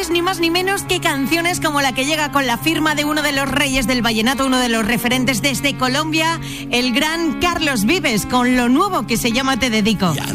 es ni más ni menos que canciones como la que llega con la firma de uno de los reyes del vallenato, uno de los referentes desde Colombia, el gran Carlos Vives, con lo nuevo que se llama Te Dedico. Ya